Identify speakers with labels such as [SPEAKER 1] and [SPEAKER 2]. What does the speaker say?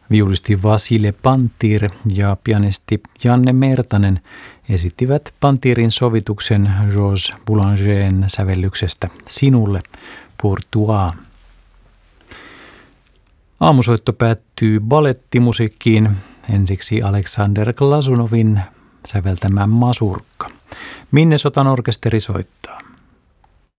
[SPEAKER 1] Viulisti Vasile Pantir ja pianisti Janne Mertanen esittivät Pantirin sovituksen Georges Boulangeren sävellyksestä Sinulle pour toi. Aamusoitto päättyy balettimusiikkiin. Ensiksi Aleksander Glasunovin säveltämä Masurka. Minnesotan orkesteri soitti.